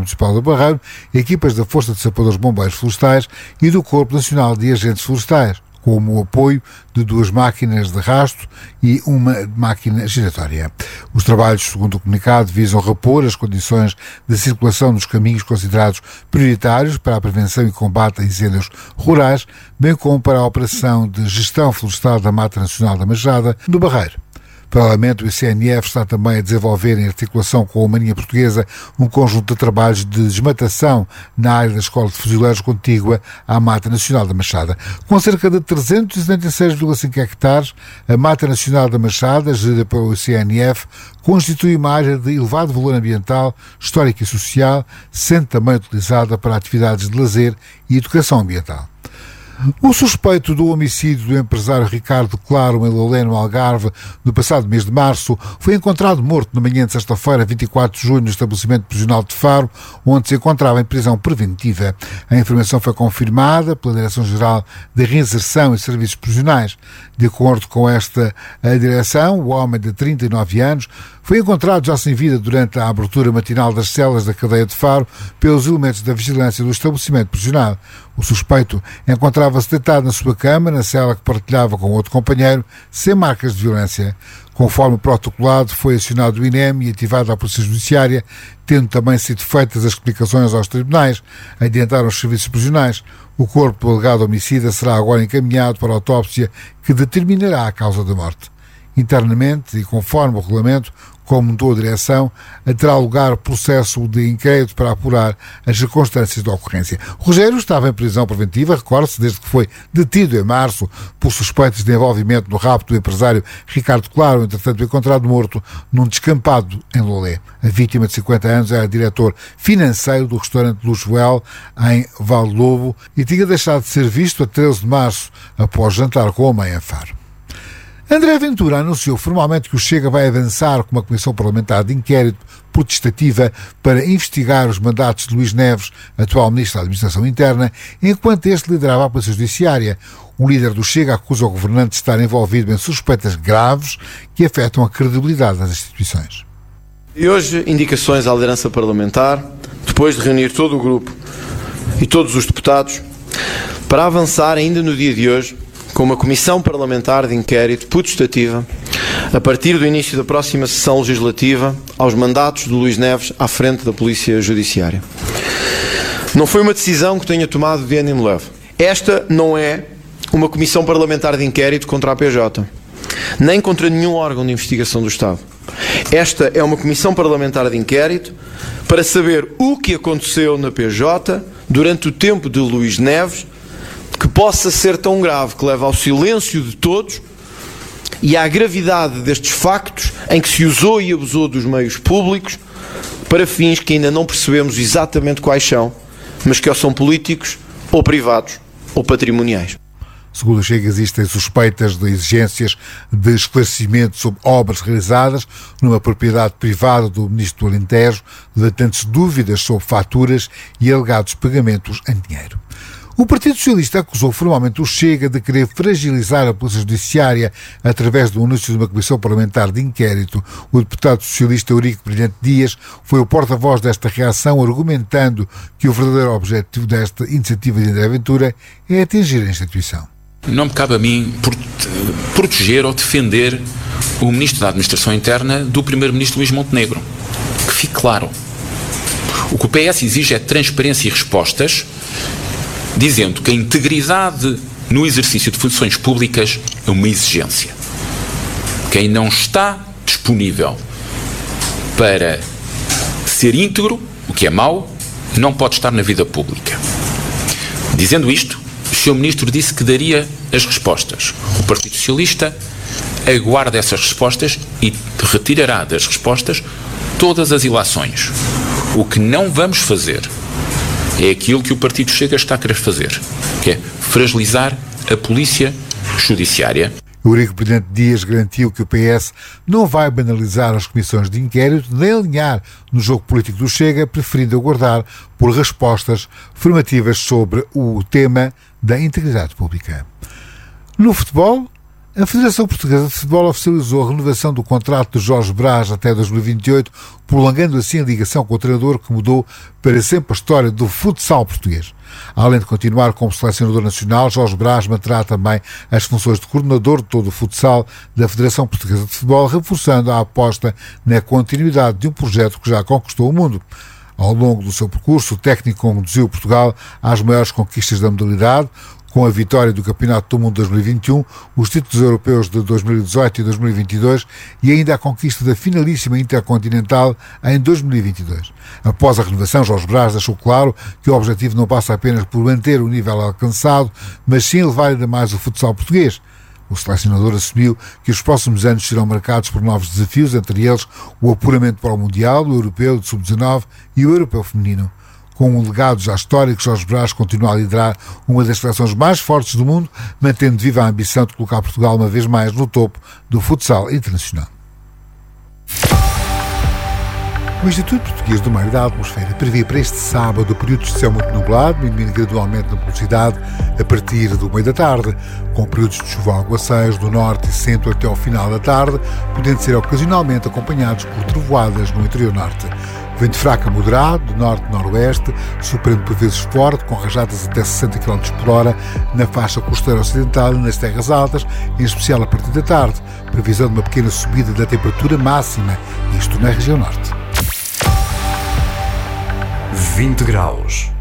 Municipal do Barreiro, equipas da Força de Sapadores Bombeiros Florestais e do Corpo Nacional de Agentes Florestais, como o apoio de 2 máquinas de arrasto e uma máquina giratória. Os trabalhos, segundo o comunicado, visam repor as condições de circulação nos caminhos considerados prioritários para a prevenção e combate a incêndios rurais, bem como para a operação de gestão florestal da Mata Nacional da Machada, no Barreiro. Paralelamente, o ICNF está também a desenvolver, em articulação com a Marinha Portuguesa, um conjunto de trabalhos de desmatação na área da Escola de Fuzileiros contígua à Mata Nacional da Machada. Com cerca de 376,5 hectares, a Mata Nacional da Machada, gerida pelo ICNF, constitui uma área de elevado valor ambiental, histórico e social, sendo também utilizada para atividades de lazer e educação ambiental. O suspeito do homicídio do empresário Ricardo Claro em Lolé, no Algarve, no passado mês de março, foi encontrado morto na manhã de sexta-feira, 24 de junho, no estabelecimento prisional de Faro, onde se encontrava em prisão preventiva. A informação foi confirmada pela Direção-Geral de Reinserção e Serviços Prisionais. De acordo com esta direção, o homem de 39 anos foi encontrado já sem vida durante a abertura matinal das celas da cadeia de Faro pelos elementos da vigilância do estabelecimento prisional. O suspeito encontrava-se deitado na sua cama, na cela que partilhava com outro companheiro, sem marcas de violência. Conforme protocolado, foi acionado o INEM e ativada a Polícia Judiciária, tendo também sido feitas as explicações aos tribunais, adiantaram os serviços prisionais. O corpo do alegado homicida será agora encaminhado para a autópsia que determinará a causa da morte. Internamente, e conforme o regulamento, como mudou a direção, terá lugar processo de inquérito para apurar as circunstâncias da ocorrência. Rogério estava em prisão preventiva, recorde-se, desde que foi detido em março por suspeitas de envolvimento no rapto do empresário Ricardo Claro, entretanto encontrado morto num descampado em Lolé. A vítima de 50 anos era diretor financeiro do restaurante Luxuel, em Valdelobo, e tinha deixado de ser visto a 13 de março, após jantar com a mãe em Faro. André Ventura anunciou formalmente que o Chega vai avançar com uma comissão parlamentar de inquérito protestativa para investigar os mandatos de Luís Neves, atual Ministro da Administração Interna, enquanto este liderava a Polícia Judiciária. O líder do Chega acusa o governante de estar envolvido em suspeitas graves que afetam a credibilidade das instituições. E hoje, indicações à liderança parlamentar, depois de reunir todo o grupo e todos os deputados, para avançar ainda no dia de hoje com uma comissão parlamentar de inquérito putestativa, a partir do início da próxima sessão legislativa, aos mandatos de Luís Neves à frente da Polícia Judiciária. Não foi uma decisão que tenha tomado de ânimo leve. Esta não é uma comissão parlamentar de inquérito contra a PJ, nem contra nenhum órgão de investigação do Estado. Esta é uma comissão parlamentar de inquérito para saber o que aconteceu na PJ durante o tempo de Luís Neves, que possa ser tão grave que leve ao silêncio de todos e à gravidade destes factos em que se usou e abusou dos meios públicos para fins que ainda não percebemos exatamente quais são, mas que ou são políticos, ou privados, ou patrimoniais. Segundo o Chega, existem suspeitas de exigências de esclarecimento sobre obras realizadas numa propriedade privada do Ministro do Alentejo, latentes dúvidas sobre faturas e alegados pagamentos em dinheiro. O Partido Socialista acusou formalmente o Chega de querer fragilizar a Polícia Judiciária através do anúncio de uma comissão parlamentar de inquérito. O deputado socialista Eurico Brilhante Dias foi o porta-voz desta reação, argumentando que o verdadeiro objetivo desta iniciativa de André Ventura é atingir a instituição. Não me cabe a mim proteger ou defender o Ministro da Administração Interna do Primeiro-Ministro Luís Montenegro. Que fique claro. O que o PS exige é transparência e respostas, dizendo que a integridade no exercício de funções públicas é uma exigência. Quem não está disponível para ser íntegro, o que é mau, não pode estar na vida pública. Dizendo isto, o Sr. Ministro disse que daria as respostas. O Partido Socialista aguarda essas respostas e retirará das respostas todas as ilações. O que não vamos fazer é aquilo que o Partido Chega está a querer fazer, que é fragilizar a Polícia Judiciária. Eurico Brilhante Dias garantiu que o PS não vai banalizar as comissões de inquérito nem alinhar no jogo político do Chega, preferindo aguardar por respostas afirmativas sobre o tema da integridade pública. No futebol, A Federação Portuguesa de Futebol oficializou a renovação do contrato de Jorge Brás até 2028, prolongando assim a ligação com o treinador que mudou para sempre a história do futsal português. Além de continuar como selecionador nacional, Jorge Brás manterá também as funções de coordenador de todo o futsal da Federação Portuguesa de Futebol, reforçando a aposta na continuidade de um projeto que já conquistou o mundo. Ao longo do seu percurso, o técnico conduziu Portugal às maiores conquistas da modalidade, com a vitória do Campeonato do Mundo de 2021, os títulos europeus de 2018 e 2022 e ainda a conquista da finalíssima intercontinental em 2022. Após a renovação, Jorge Brás deixou claro que o objetivo não passa apenas por manter o nível alcançado, mas sim elevar ainda mais o futsal português. O selecionador assumiu que os próximos anos serão marcados por novos desafios, entre eles o apuramento para o Mundial, o Europeu de Sub-19 e o Europeu Feminino. Com um legado já histórico, Jorge Brás continua a liderar uma das seleções mais fortes do mundo, mantendo viva a ambição de colocar Portugal uma vez mais no topo do futsal internacional. O Instituto Português do Mar e da Atmosfera prevê para este sábado o período de céu muito nublado, diminuindo gradualmente na velocidade a partir do meio da tarde, com períodos de chuva ou aguaceiros do norte e centro até ao final da tarde, podendo ser ocasionalmente acompanhados por trovoadas no interior norte. Vento fraco a moderado, de norte-noroeste, superando por vezes forte, com rajadas até 60 km por hora na faixa costeira ocidental e nas terras altas, em especial a partir da tarde. Previsão de uma pequena subida da temperatura máxima, isto na região norte. 20 graus.